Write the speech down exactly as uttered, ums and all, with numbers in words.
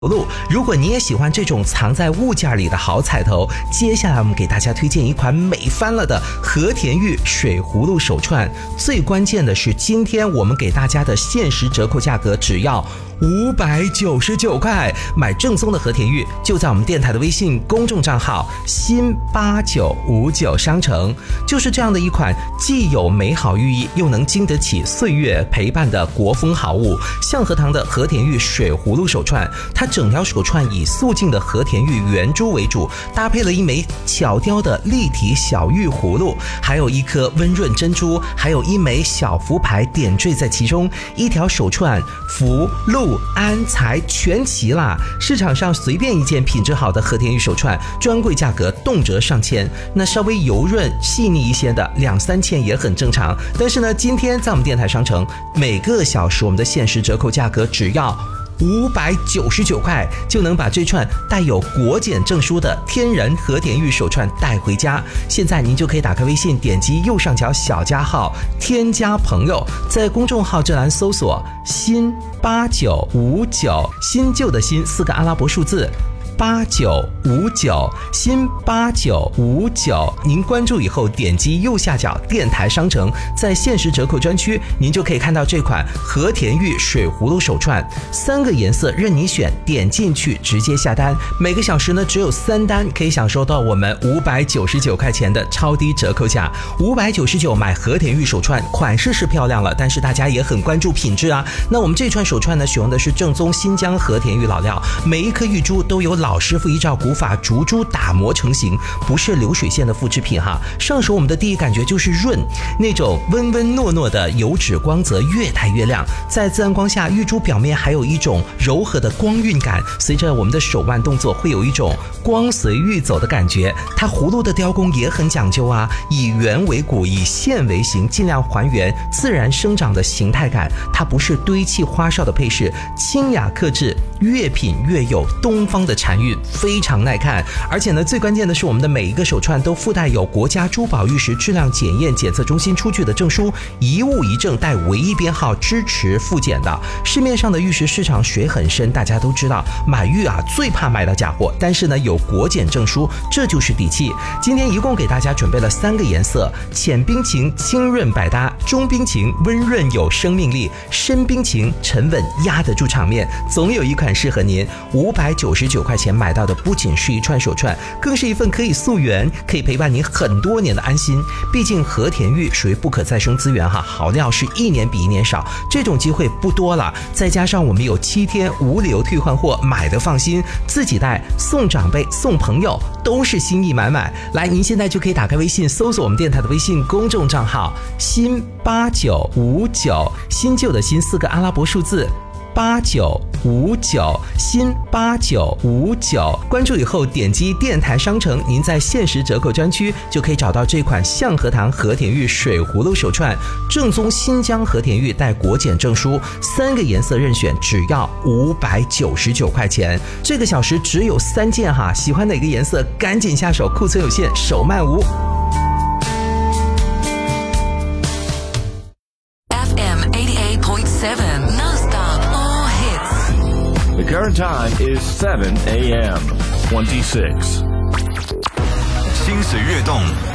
路，如果你也喜欢这种藏在物件里的好彩头，接下来我们给大家推荐一款美翻了的和田玉水葫芦手串。最关键的是，今天我们给大家的限时折扣价格只要五百九十九块，买正宗的和田玉就在我们电台的微信公众账号新八九五九商城。就是这样的一款既有美好寓意又能经得起岁月陪伴的国风好物，象和堂的和田玉水葫芦手串。它整条手串以素净的和田玉圆珠为主，搭配了一枚巧雕的立体小玉葫芦，还有一颗温润珍珠，还有一枚小福牌点缀在其中。一条手串福禄安财全齐啦！市场上随便一件品质好的和田玉手串，专柜价格动辄上千，那稍微油润细腻一些的两三千也很正常。但是呢，今天在我们电台商城，每个小时我们的限时折扣价格只要五百九十九块，就能把这串带有国检证书的天然和田玉手串带回家。现在您就可以打开微信，点击右上角小加号，添加朋友，在公众号这栏搜索新八九五九，新旧的新四个阿拉伯数字八九五九，新八九五九，您关注以后点击右下角电台商城，在限时折扣专区，您就可以看到这款和田玉水葫芦手串，三个颜色任你选，点进去直接下单，每个小时呢只有三单，可以享受到我们五百九十九块钱的超低折扣价。五百九十九买和田玉手串，款式是漂亮了，但是大家也很关注品质啊。那我们这串手串呢，使用的是正宗新疆和田玉老料，每一颗玉珠都有老老师傅依照古法逐珠打磨成型，不是流水线的复制品哈。上手我们的第一感觉就是润，那种温温糯糯的油脂光泽越带越亮，在自然光下，玉珠表面还有一种柔和的光晕感，随着我们的手腕动作会有一种光随玉走的感觉。它葫芦的雕工也很讲究啊，以圆为骨，以线为形，尽量还原自然生长的形态感。它不是堆砌花哨的配饰，清雅克制，越品越有东方的禅韵，非常耐看。而且呢，最关键的是我们的每一个手串都附带有国家珠宝玉石质量检验检测中心出具的证书，一物一证带唯一编号，支持复检的。市面上的玉石市场水很深，大家都知道买玉啊最怕买到假货，但是呢有国检证书，这就是底气。今天一共给大家准备了三个颜色，浅冰情清润百搭，中冰情温润有生命力，深冰情沉稳压得住场面，总有一款适合您。五百九十九块钱买到的不仅是一串手串，更是一份可以溯源，可以陪伴您很多年的安心。毕竟和田玉属于不可再生资源哈，好料是一年比一年少，这种机会不多了。再加上我们有七天无理由退换货，买的放心，自己带、送长辈、送朋友都是心意满满。来，您现在就可以打开微信，搜索我们电台的微信公众账号新八九五九，新旧的新四个阿拉伯数字八九五九，新八九五九，关注以后点击电台商城，您在限时折扣专区就可以找到这款象和堂和田玉水葫芦手串，正宗新疆和田玉带国检证书，三个颜色任选，只要五百九十九块钱。这个小时只有三件哈，喜欢哪个颜色赶紧下手，库存有限，手慢无。 F M eighty-eight point seven non-stop all hits. The current time is seven a.m. twenty-six. 心随跃动，